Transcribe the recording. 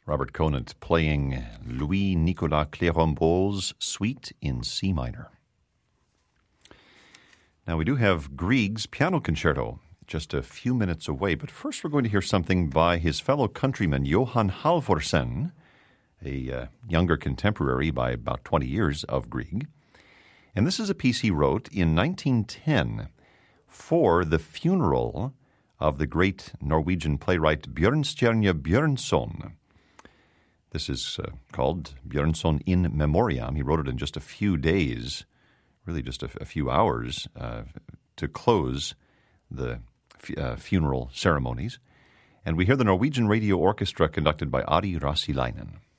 Robert Conant playing Louis-Nicolas Clérambault's Suite in C minor. Now, we do have Grieg's Piano Concerto just a few minutes away, but first we're going to hear something by his fellow countryman Johan Halvorsen, a younger contemporary by about 20 years of Grieg. And this is a piece he wrote in 1910 for the funeral of the great Norwegian playwright Bjørnstjerne Bjørnson. This is called Bjørnson in Memoriam. He wrote it in just a few days, really just a few hours, to close the funeral ceremonies. And we hear the Norwegian Radio Orchestra conducted by Ari Rasilainen.